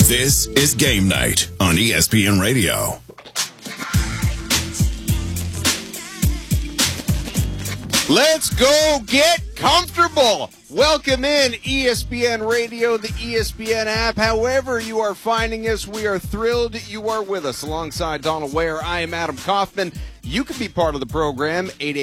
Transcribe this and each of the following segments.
This is Game Night on ESPN Radio. Let's go get comfortable. Welcome in ESPN Radio, the ESPN app. However you are finding us, we are thrilled you are with us. Alongside Donald Ware, I am Adam Kaufman. You can be part of the program,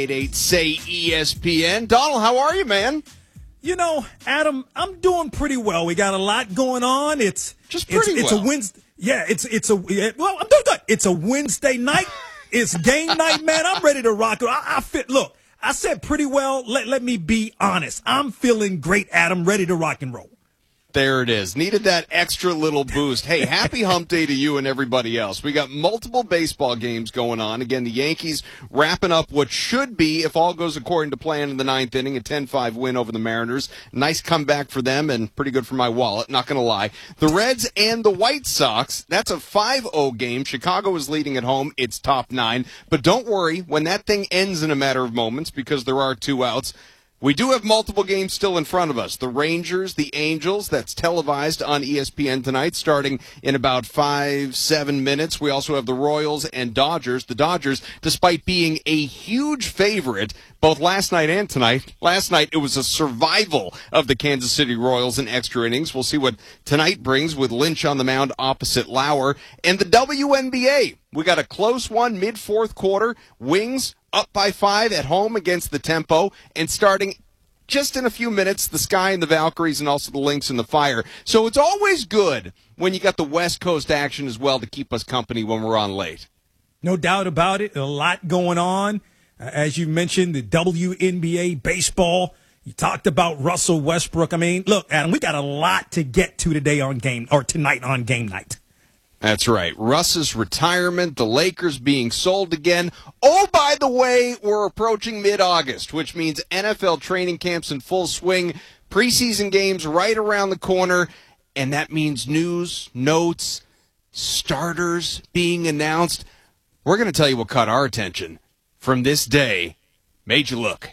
888-SAY-ESPN. Donald, how are you, man? You know, Adam, I'm doing pretty well. We got a lot going on. It's a Wednesday. Yeah, I'm doing good. It's a Wednesday night. It's game night, man. I'm ready to rock. Look, I said pretty well. Let me be honest. I'm feeling great, Adam. Ready to rock and roll. There it is. Needed that extra little boost. Hey, happy hump day to you and everybody else. We got multiple baseball games going on. Again, the Yankees wrapping up what should be, if all goes according to plan in the ninth inning, a 10-5 win over the Mariners. Nice comeback for them and pretty good for my wallet, not going to lie. The Reds and the White Sox, that's a 5-0 game. Chicago is leading at home. It's top 9. But don't worry, when that thing ends in a matter of moments, because there are 2 outs, we do have multiple games still in front of us. The Rangers, the Angels, that's televised on ESPN tonight, starting in about 5-7 minutes. We also have the Royals and Dodgers. The Dodgers, despite being a huge favorite both last night and tonight, last night it was a survival of the Kansas City Royals in extra innings. We'll see what tonight brings with Lynch on the mound opposite Lauer. And the WNBA, we got a close one mid-fourth quarter. Wings up by 5 at home against the Tempo, and starting just in a few minutes, the Sky and the Valkyries, and also the Lynx and the Fire. So it's always good when you got the West Coast action as well to keep us company when we're on late. No doubt about it. A lot going on. As you mentioned, the WNBA baseball. You talked about Russell Westbrook. I mean, look, Adam, we got a lot to get to tonight on game night. That's right. Russ's retirement, the Lakers being sold again. Oh, by the way, we're approaching mid-August, which means NFL training camps in full swing, preseason games right around the corner, and that means news, notes, starters being announced. We're going to tell you what caught our attention from this day. Made you look.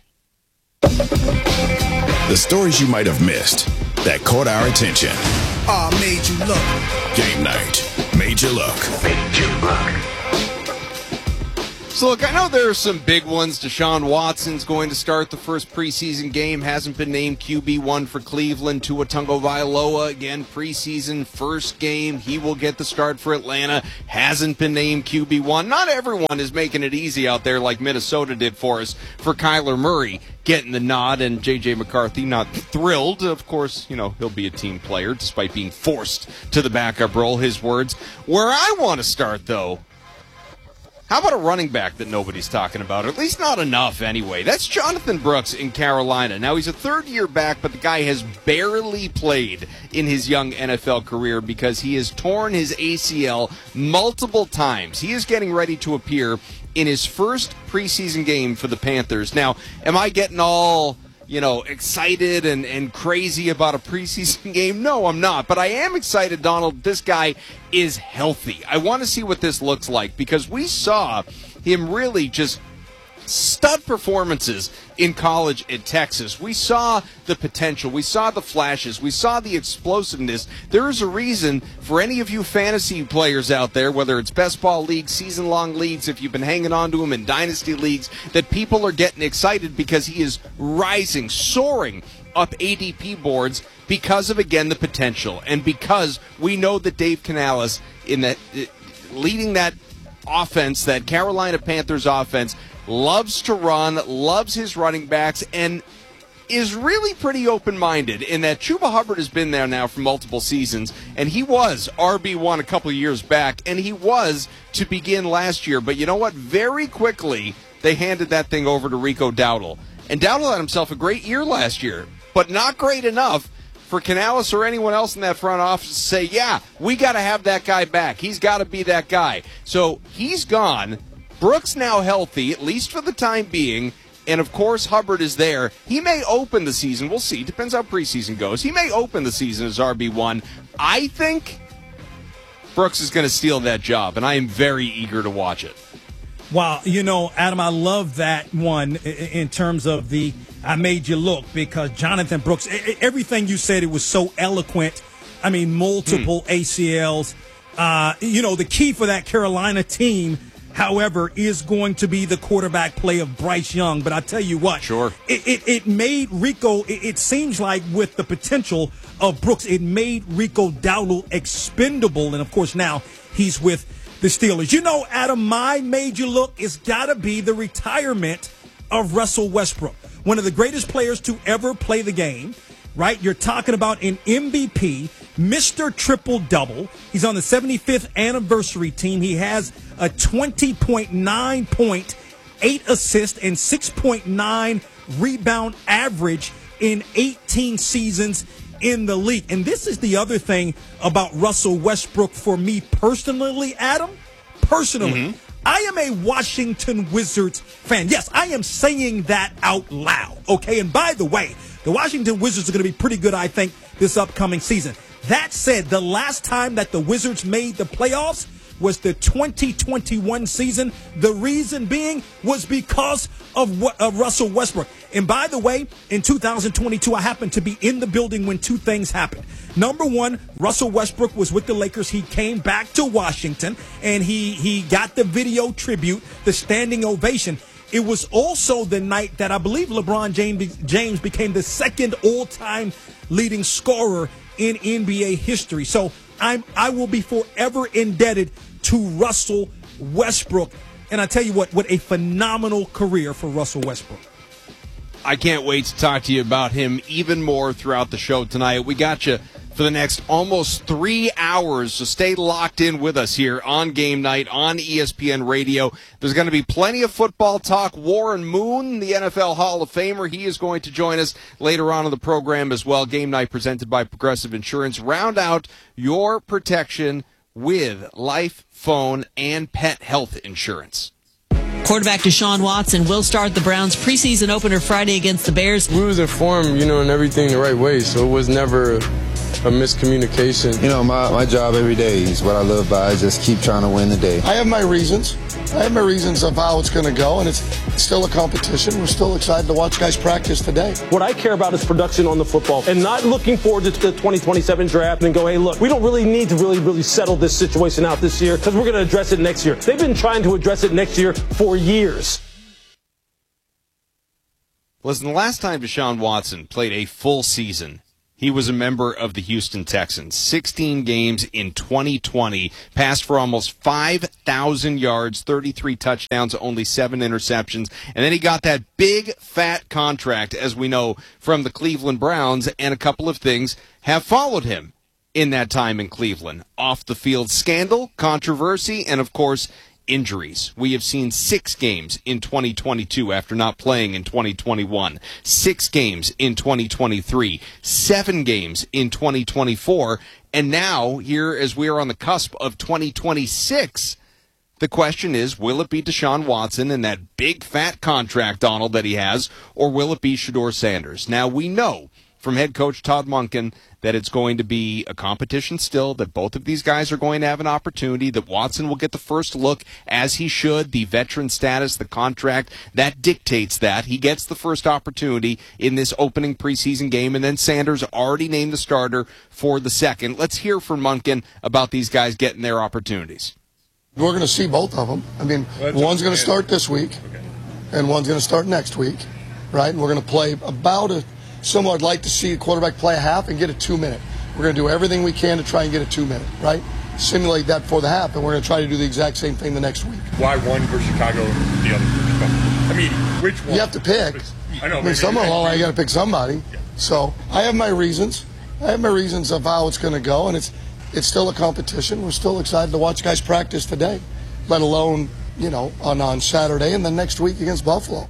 The stories you might have missed that caught our attention. Made you look. Game Night. Made you look. Made you look. So, look, I know there are some big ones. Deshaun Watson's going to start the first preseason game. Hasn't been named QB1 for Cleveland. Tua Tagovailoa, again, preseason first game. He will get the start for Atlanta. Hasn't been named QB1. Not everyone is making it easy out there like Minnesota did for us for Kyler Murray getting the nod, and J.J. McCarthy not thrilled. Of course, you know, he'll be a team player despite being forced to the backup role, his words. Where I want to start, though, how about a running back that nobody's talking about, or at least not enough anyway? That's Jonathan Brooks in Carolina. Now, he's a third-year back, but the guy has barely played in his young NFL career because he has torn his ACL multiple times. He is getting ready to appear in his first preseason game for the Panthers. Now, am I getting all, excited and crazy about a preseason game? No, I'm not. But I am excited, Donald. This guy is healthy. I want to see what this looks like because we saw him really just stud performances in college at Texas. We saw the potential. We saw the flashes. We saw the explosiveness. There is a reason for any of you fantasy players out there, whether it's best ball leagues, season-long leagues, if you've been hanging on to him in dynasty leagues, that people are getting excited because he is rising, soaring up ADP boards because of, again, the potential. And because we know that Dave Canales, leading that offense, that Carolina Panthers offense, loves to run, loves his running backs, and is really pretty open-minded in that Chuba Hubbard has been there now for multiple seasons, and he was RB1 a couple of years back, and he was to begin last year. But you know what? Very quickly, they handed that thing over to Rico Dowdle. And Dowdle had himself a great year last year, but not great enough for Canales or anyone else in that front office to say, yeah, we got to have that guy back. He's got to be that guy. So he's gone. Brooks now healthy, at least for the time being, and of course Hubbard is there. He may open the season. We'll see. Depends how preseason goes. He may open the season as RB1. I think Brooks is going to steal that job, and I am very eager to watch it. Wow, Adam, I love that one in terms of the I made you look, because Jonathan Brooks, everything you said, it was so eloquent I mean, multiple ACLs. The key for that Carolina team, however, is going to be the quarterback play of Bryce Young. But I tell you what, sure, it made Rico, it seems like with the potential of Brooks, it made Rico Dowdle expendable. And, of course, now he's with the Steelers. Adam, my major look has got to be the retirement of Russell Westbrook, one of the greatest players to ever play the game, right? You're talking about an MVP, Mr. Triple-Double. He's on the 75th anniversary team. He has a 20.9 point, 8 assist, and 6.9 rebound average in 18 seasons in the league. And this is the other thing about Russell Westbrook for me personally, Adam. Personally, I am a Washington Wizards fan. Yes, I am saying that out loud, okay? And by the way, the Washington Wizards are going to be pretty good, I think, this upcoming season. That said, the last time that the Wizards made the playoffs was the 2021 season. The reason being was because of Russell Westbrook. And by the way, in 2022, I happened to be in the building when two things happened. Number one, Russell Westbrook was with the Lakers. He came back to Washington, and he got the video tribute, the standing ovation. It was also the night that I believe LeBron James became the second all-time leading scorer in NBA history. So I will be forever indebted to Russell Westbrook. And I tell you what a phenomenal career for Russell Westbrook. I can't wait to talk to you about him even more throughout the show tonight. We got you for the next almost 3 hours, so stay locked in with us here on Game Night on ESPN Radio. There's going to be plenty of football talk. Warren Moon, the NFL Hall of Famer, he is going to join us later on in the program as well. Game Night presented by Progressive Insurance. Round out your protection with life, phone, and pet health insurance. Quarterback Deshaun Watson will start the Browns' preseason opener Friday against the Bears. We was informed, and everything the right way, so it was never a miscommunication. My job every day is what I live by. I just keep trying to win the day. I have my reasons. Of how it's going to go, and it's still a competition. We're still excited to watch guys practice today. What I care about is production on the football and not looking forward to the 2027 draft and go, hey, look, we don't really need to really settle this situation out this year because we're going to address it next year. They've been trying to address it next year for years. Listen, the last time Deshaun Watson played a full season, he was a member of the Houston Texans. 16 games in 2020, passed for almost 5,000 yards, 33 touchdowns, only 7 interceptions. And then he got that big, fat contract, as we know, from the Cleveland Browns, and a couple of things have followed him in that time in Cleveland. Off-the-field scandal, controversy, and, of course, injuries. We have seen 6 games in 2022 after not playing in 2021, 6 games in 2023, 7 games in 2024, and now, here as we are on the cusp of 2026, the question is, will it be Deshaun Watson and that big fat contract, Donald, that he has, or will it be Shedeur Sanders? Now, we know from head coach Todd Monken that it's going to be a competition still, that both of these guys are going to have an opportunity, that Watson will get the first look, as he should. The veteran status, the contract, that dictates that. He gets the first opportunity in this opening preseason game, and then Sanders already named the starter for the second. Let's hear from Monken about these guys getting their opportunities. We're going to see both of them. I mean, one's going to start this week, and one's going to start next week, right? And we're going to play about someone would like to see a quarterback play a half and get a 2-minute. We're going to do everything we can to try and get a 2-minute, right? Simulate that for the half, and we're going to try to do the exact same thing the next week. Why one for Chicago and the other for Chicago? I mean, which one? You have to pick. I know. I mean, somehow I got to pick somebody. Yeah. So I have my reasons. Of how it's going to go, and it's still a competition. We're still excited to watch guys practice today, let alone, on Saturday and then next week against Buffalo.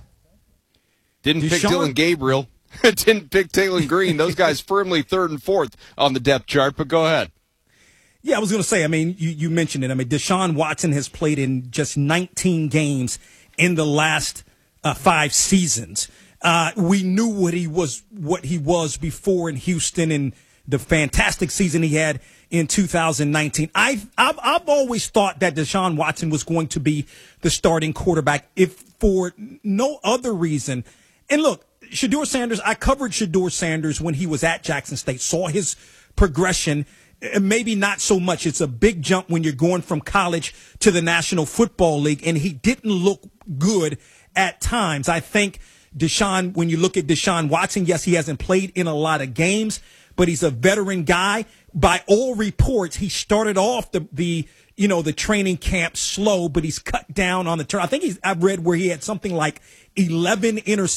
Didn't pick Dylan Gabriel. Didn't pick Taylor Green. Those guys firmly 3rd and 4th on the depth chart, but go ahead. Yeah, I was going to say, you mentioned it. Deshaun Watson has played in just 19 games in the last 5 seasons. We knew what he was before in Houston and the fantastic season he had in 2019. I've always thought that Deshaun Watson was going to be the starting quarterback, if for no other reason. And look, Shedeur Sanders, I covered Shedeur Sanders when he was at Jackson State, saw his progression maybe not so much. It's a big jump when you're going from college to the National Football League, and he didn't look good at times. I think Deshaun, when you look at Deshaun Watson, yes, he hasn't played in a lot of games, but he's a veteran guy. By all reports, he started off the training camp slow, but he's cut down on the turn. I think I've read where he had something like 11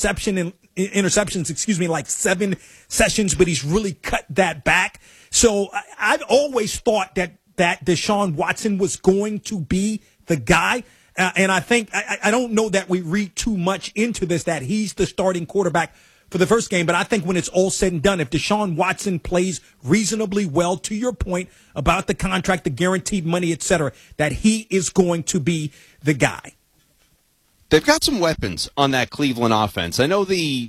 interceptions, like 7 sessions, but he's really cut that back. So I've always thought that Deshaun Watson was going to be the guy. And I think, I don't know that we read too much into this, that he's the starting quarterback for the first game. But I think when it's all said and done, if Deshaun Watson plays reasonably well, to your point about the contract, the guaranteed money, et cetera, that he is going to be the guy. They've got some weapons on that Cleveland offense. I know the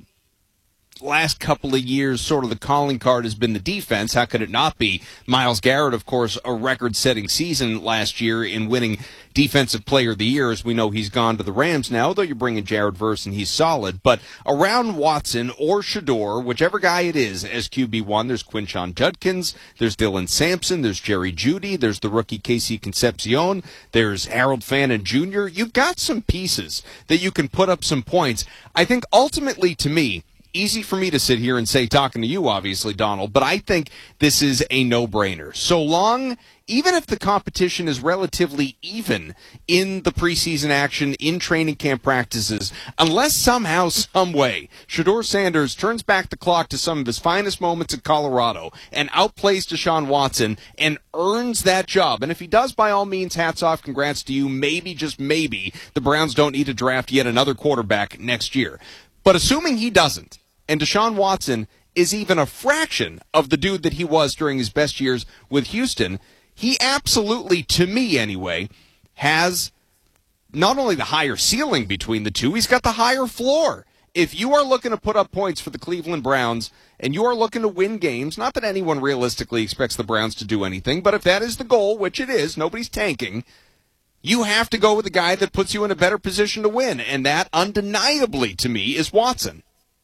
last couple of years, sort of the calling card has been the defense. How could it not be? Myles Garrett, of course, a record-setting season last year in winning Defensive Player of the Year. As we know, he's gone to the Rams now, though you're bringing Jared Verse and he's solid. But around Watson or Shedeur, whichever guy it is, as QB1, there's Quinshon Judkins, there's Dylan Sampson, there's Jerry Jeudy, there's the rookie Casey Concepcion, there's Harold Fannin Jr. You've got some pieces that you can put up some points. I think ultimately, to me, easy for me to sit here and say, talking to you, obviously, Donald, but I think this is a no-brainer. So long, even if the competition is relatively even in the preseason action, in training camp practices, unless somehow, some way, Shedeur Sanders turns back the clock to some of his finest moments in Colorado and outplays Deshaun Watson and earns that job. And if he does, by all means, hats off, congrats to you. Maybe, just maybe, the Browns don't need to draft yet another quarterback next year. But assuming he doesn't, and Deshaun Watson is even a fraction of the dude that he was during his best years with Houston, he absolutely, to me anyway, has not only the higher ceiling between the two, he's got the higher floor. If you are looking to put up points for the Cleveland Browns and you are looking to win games, not that anyone realistically expects the Browns to do anything, but if that is the goal, which it is, nobody's tanking, you have to go with the guy that puts you in a better position to win, and that undeniably, to me, is Watson.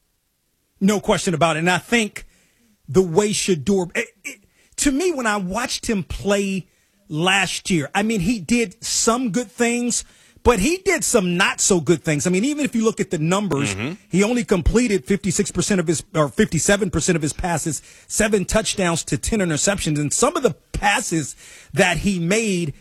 No question about it. And I think the way Shedeur, to me, when I watched him play last year, I mean, he did some good things, but he did some not so good things. I mean, even if you look at the numbers, he only completed 56% of his, or 57% of his passes, 7 touchdowns to 10 interceptions. And some of the passes that he made,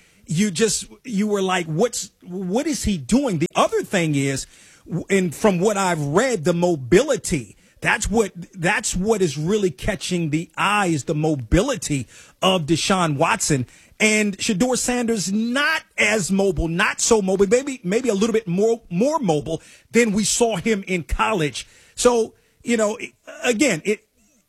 you were like, what is he doing? The other thing is, and from what I've read, the mobility. That's what is really catching the eye, is the mobility of Deshaun Watson. And Shedeur Sanders not as mobile, not so mobile, maybe a little bit more mobile than we saw him in college. So, again, it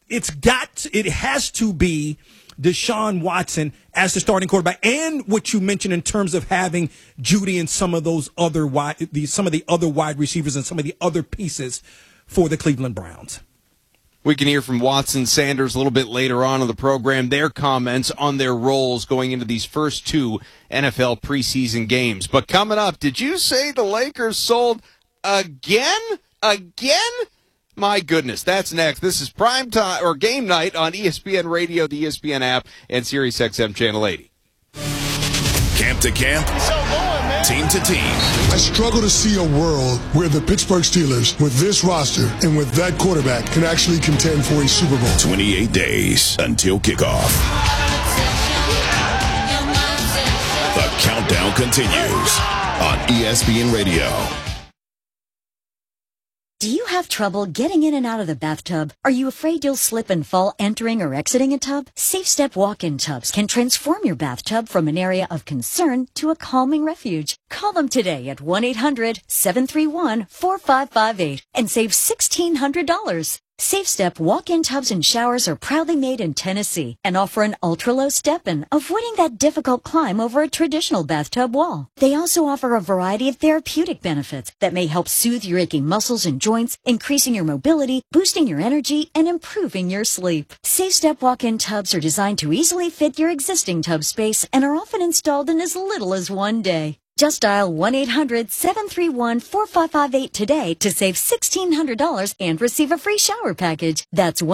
has to be Deshaun Watson as the starting quarterback, and what you mentioned in terms of having Jeudy and some of the other wide receivers and some of the other pieces for the Cleveland Browns. We can hear from Watson, Sanders a little bit later on in the program, their comments on their roles going into these first 2 NFL preseason games. But coming up, did you say the Lakers sold again? My goodness, that's next. This is prime time or game night on ESPN Radio, the ESPN app, and SiriusXM Channel 80. Camp to camp, team to team. I struggle to see a world where the Pittsburgh Steelers, with this roster and with that quarterback, can actually contend for a Super Bowl. 28 days until kickoff. The countdown continues on ESPN Radio. Do you have trouble getting in and out of the bathtub? Are you afraid you'll slip and fall entering or exiting a tub? Safe Step walk-in tubs can transform your bathtub from an area of concern to a calming refuge. Call them today at 1-800-731-4558 and save $1,600. Safe Step walk-in tubs and showers are proudly made in Tennessee and offer an ultra-low step-in, avoiding that difficult climb over a traditional bathtub wall. They also offer a variety of therapeutic benefits that may help soothe your aching muscles and joints, increasing your mobility, boosting your energy, and improving your sleep. Safe Step walk-in tubs are designed to easily fit your existing tub space and are often installed in as little as 1 day. Just dial 1-800-731-4558 today to save $1,600 and receive a free shower package. That's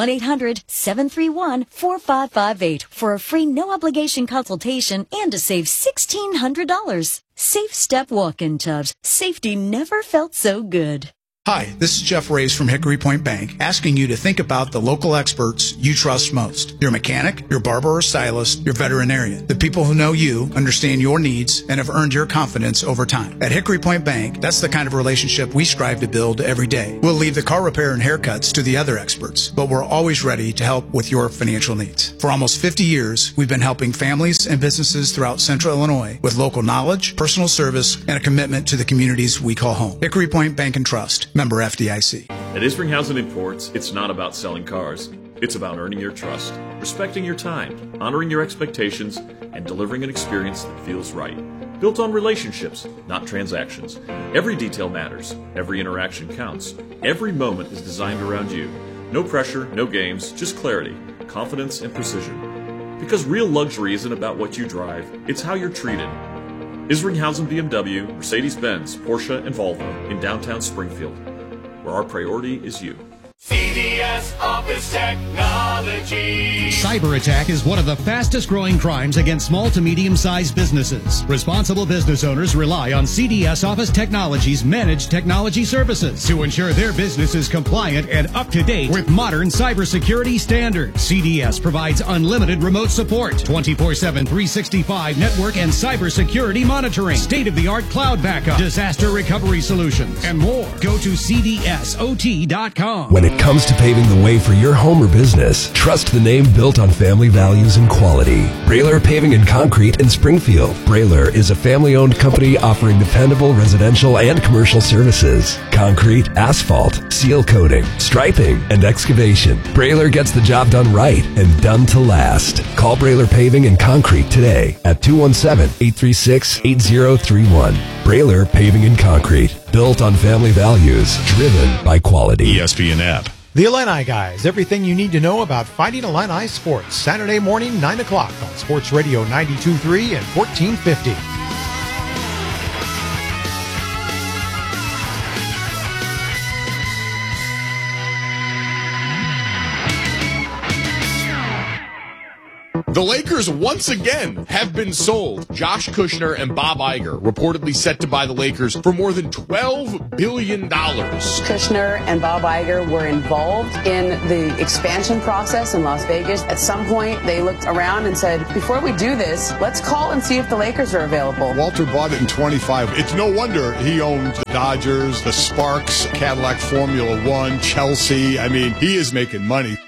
1-800-731-4558 for a free no-obligation consultation and to save $1,600. Safe Step Walk-in Tubs. Safety never felt so good. Hi, this is Jeff Reyes from Hickory Point Bank, asking you to think about the local experts you trust most. Your mechanic, your barber or stylist, your veterinarian. The people who know you, understand your needs, and have earned your confidence over time. At Hickory Point Bank, that's the kind of relationship we strive to build every day. We'll leave the car repair and haircuts to the other experts, but we're always ready to help with your financial needs. For almost 50 years, we've been helping families and businesses throughout Central Illinois with local knowledge, personal service, and a commitment to the communities we call home. Hickory Point Bank and Trust. Member FDIC. At Isringhausen Imports, it's not about selling cars. It's about earning your trust, respecting your time, honoring your expectations, and delivering an experience that feels right. Built on relationships, not transactions. Every detail matters. Every interaction counts. Every moment is designed around you. No pressure, no games, just clarity, confidence, and precision. Because real luxury isn't about what you drive, it's how you're treated. Isringhausen BMW, Mercedes-Benz, Porsche, and Volvo in downtown Springfield, where our priority is you. CDS Office Technology. Cyber attack is one of the fastest growing crimes against small to medium-sized businesses. Responsible business owners rely on CDS Office Technology's managed technology services to ensure their business is compliant and up to date with modern cybersecurity standards. CDS provides unlimited remote support, 24/7, 365 network and cybersecurity monitoring, state-of-the-art cloud backup, disaster recovery solutions, and more. Go to cdsot.com. When it comes to paving the way for your home or business, trust the name built on family values and quality. Brailer Paving and Concrete in Springfield. Brailer is a family-owned company offering dependable residential and commercial services. Concrete, asphalt, seal coating, striping, and excavation. Brailer gets the job done right and done to last. Call Brailer Paving and Concrete today at 217-836-8031. Brailer Paving and Concrete. Built on family values, driven by quality. ESPN app. The Illini Guys, everything you need to know about Fighting Illini sports. Saturday morning, 9 o'clock on Sports Radio 92.3 and 1450. The Lakers once again have been sold. Josh Kushner and Bob Iger reportedly set to buy the Lakers for more than $12 billion. Kushner and Bob Iger were involved in the expansion process in Las Vegas. At some point, they looked around and said, before we do this, let's call and see if the Lakers are available. Walter bought it in 25. It's no wonder he owned the Dodgers, the Sparks, Cadillac Formula One, Chelsea. I mean, he is making money.